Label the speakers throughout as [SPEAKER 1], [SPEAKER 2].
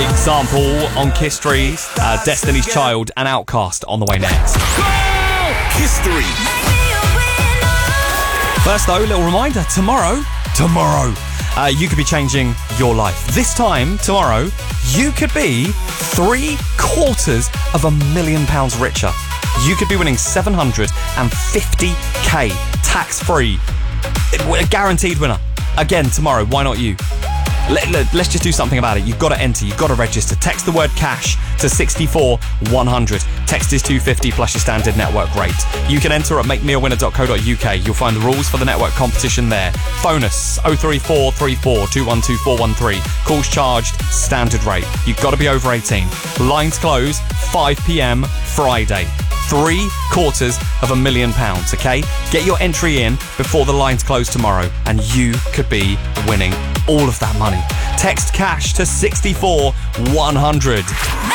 [SPEAKER 1] Example on History, Destiny's Child and Outkast on the way next.
[SPEAKER 2] History.
[SPEAKER 1] First though, little reminder, tomorrow, you could be changing your life. This time, tomorrow, you could be £750,000 richer. You could be winning 750k tax-free. A guaranteed winner. Again, tomorrow, why not you? Let's just do something about it. You've got to enter, you've got to register. Text the word cash to 64100. Text is $2.50 plus your standard network rate. You can enter at makemeawinner.co.uk. You'll find the rules for the network competition there. Phone us 03434 212 413. Calls charged, standard rate. You've got to be over 18. Lines close 5 p.m. Friday. £750,000, okay? Get your entry in before the lines close tomorrow and you could be winning all of that money. Text cash to 64100.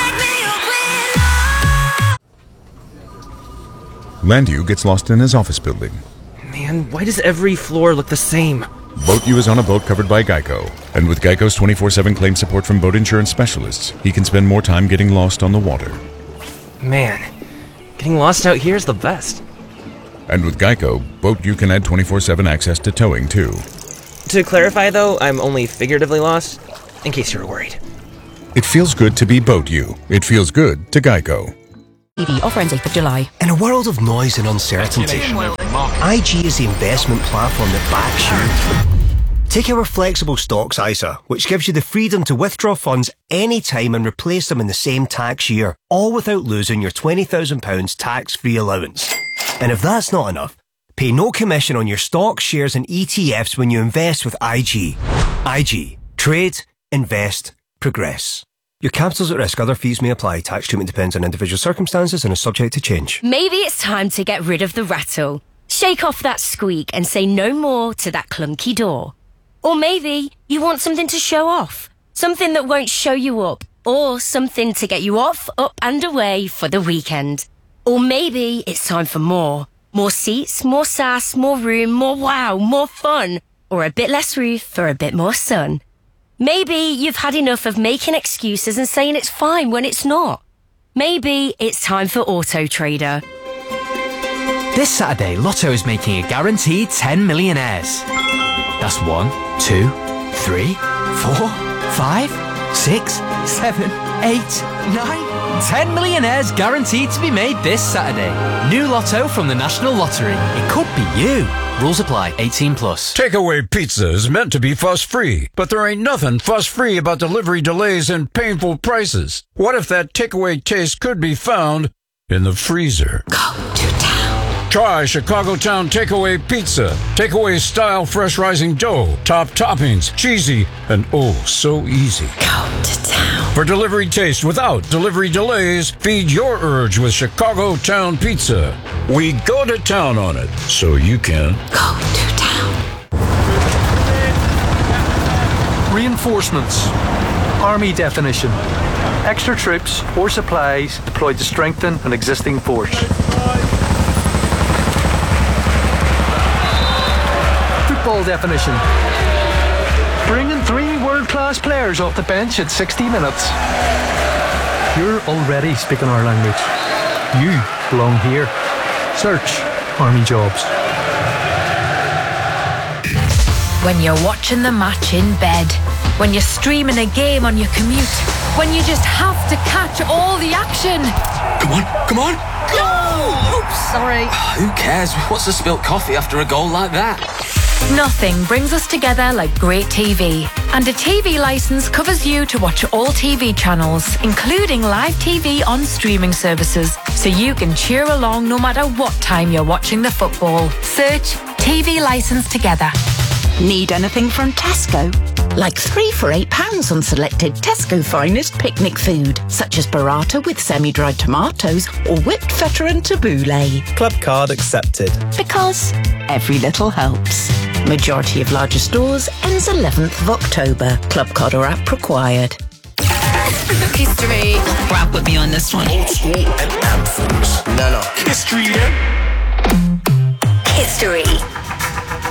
[SPEAKER 3] Landu gets lost in his office building.
[SPEAKER 4] Man, why does every floor look the same?
[SPEAKER 3] Boat U is on a boat covered by Geico. And with Geico's 24/7 claim support from boat insurance specialists, he can spend more time getting lost on the water.
[SPEAKER 4] Man, getting lost out here is the best.
[SPEAKER 3] And with Geico, Boat U can add 24/7 access to towing too.
[SPEAKER 4] To clarify though, I'm only figuratively lost, in case you were worried.
[SPEAKER 3] It feels good to be Boat U. It feels good to Geico.
[SPEAKER 5] EV offer ends 8th of July.
[SPEAKER 6] In a world of noise and uncertainty, IG is the investment platform that backs you. Take our flexible stocks ISA, which gives you the freedom to withdraw funds anytime and replace them in the same tax year, all without losing your £20,000 tax-free allowance. And if that's not enough, pay no commission on your stocks, shares and ETFs when you invest with IG. IG. Trade, invest, progress. Your capital's at risk. Other fees may apply. Tax treatment depends on individual circumstances and is subject to change.
[SPEAKER 5] Maybe it's time to get rid of the rattle. Shake off that squeak and say no more to that clunky door. Or maybe you want something to show off. Something that won't show you up. Or something to get you off, up and away for the weekend. Or maybe it's time for more. More seats, more sass, more room, more wow, more fun. Or a bit less roof for a bit more sun. Maybe you've had enough of making excuses and saying it's fine when it's not. Maybe it's time for Auto Trader.
[SPEAKER 7] This Saturday, Lotto is making a guaranteed 10 millionaires. That's 1, 2, 3, 4, 5, 6, 7, 8, 9... 10 millionaires guaranteed to be made this Saturday. New Lotto from the National Lottery. It could be you. Rules apply. 18+.
[SPEAKER 8] Takeaway pizza is meant to be fuss-free, but there ain't nothing fuss-free about delivery delays and painful prices. What if that takeaway taste could be found in the freezer?
[SPEAKER 5] Go to town.
[SPEAKER 8] Try Chicago Town Takeaway Pizza. Takeaway style fresh rising dough, top toppings, cheesy, and oh so easy.
[SPEAKER 5] Go to town.
[SPEAKER 8] For delivery taste without delivery delays, feed your urge with Chicago Town Pizza. We go to town on it, so you can
[SPEAKER 5] go to town.
[SPEAKER 9] Reinforcements. Army definition. Extra troops or supplies deployed to strengthen an existing force. Football definition. Bringing 3 world-class players off the bench at 60 minutes. You're already speaking our language. You belong here. Search Army Jobs.
[SPEAKER 10] When you're watching the match in bed, when you're streaming a game on your commute, when you just have to catch all the action.
[SPEAKER 11] Come on!
[SPEAKER 10] Go! Oops, sorry.
[SPEAKER 11] Who cares? What's a spilt coffee after a goal like that?
[SPEAKER 10] Nothing brings us together like great TV. And a TV licence covers you to watch all TV channels, including live TV on streaming services, so you can cheer along no matter what time you're watching the football. Search TV Licence together.
[SPEAKER 12] Need anything from Tesco? Like 3 for £8 on selected Tesco finest picnic food, such as burrata with semi-dried tomatoes or whipped feta and tabbouleh.
[SPEAKER 13] Club card accepted.
[SPEAKER 12] Because every little helps. Majority of larger stores ends 11th of October. Club card or app required.
[SPEAKER 10] History.
[SPEAKER 12] Rap with me on this one.
[SPEAKER 2] Old school and anthems. No. History, yeah?
[SPEAKER 5] History.